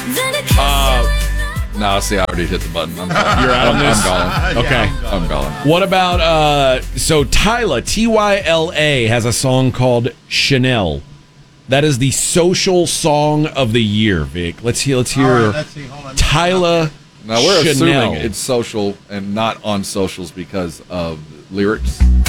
No, see, I already hit the button. I'm calling. You're out on this? I'm calling. Okay. I'm calling. What about, so Tyla, Tyla, has a song called Chanel. That is the social song of the year, Vic. Let's hear All right, let's see. Hold on. Tyla Now, we're Chanel. assuming it's social and not on socials because of lyrics.